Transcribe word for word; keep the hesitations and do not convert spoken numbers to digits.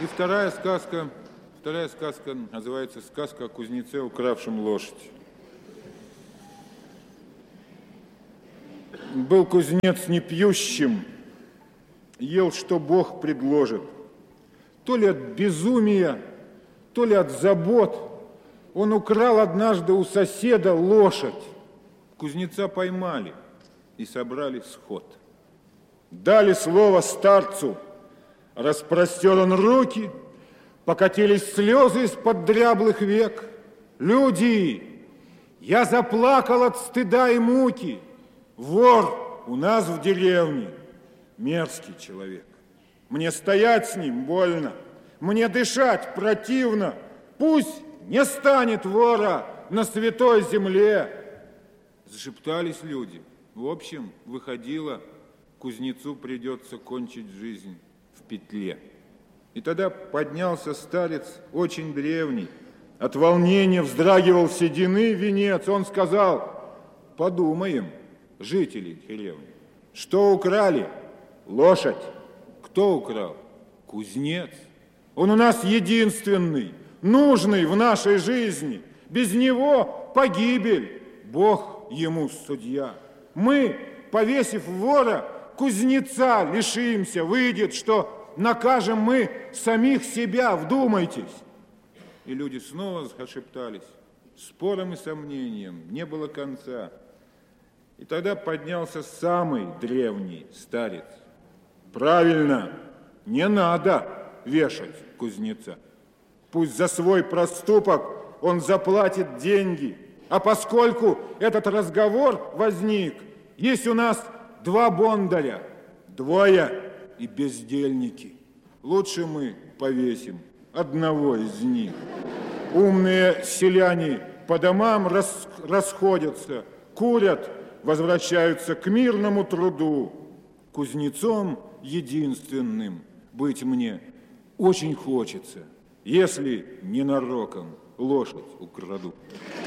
И вторая сказка, вторая сказка называется «Сказка о кузнеце, укравшем лошадь». Был кузнец непьющим, ел, что Бог предложит. То ли от безумия, то ли от забот он украл однажды у соседа лошадь. Кузнеца поймали и собрали сход. Дали слово старцу, распростер он руки, покатились слезы из-под дряблых век. Люди, я заплакал от стыда и муки. Вор у нас в деревне, мерзкий человек. Мне стоять с ним больно, мне дышать противно. Пусть не станет вора на святой земле. Зашептались люди. В общем, выходило, кузнецу придется кончить жизнь в петле. И тогда поднялся старец очень древний. От волнения вздрагивал седины венец. Он сказал: подумаем, жители деревни, что украли? Лошадь. Кто украл? Кузнец. Он у нас единственный, нужный в нашей жизни. Без него погибель. Бог ему судья. Мы, повесив вора, кузнеца лишимся. Выйдет, что накажем мы самих себя. Вдумайтесь. И люди снова зашептались. Спором и сомнением не было конца. И тогда поднялся самый древний старец. Правильно, не надо вешать кузнеца. Пусть за свой проступок он заплатит деньги. А поскольку этот разговор возник, есть у нас два бондаря, двое и бездельники. Лучше мы повесим одного из них. Умные селяне по домам рас, расходятся, курят, возвращаются к мирному труду. Кузнецом единственным быть мне очень хочется, если ненароком лошадь украду.